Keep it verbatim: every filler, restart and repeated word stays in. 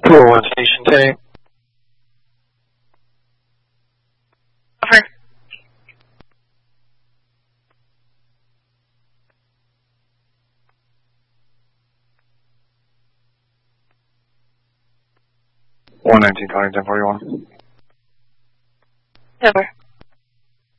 four one Station ten. Over. one nineteen calling ten forty-one. Over.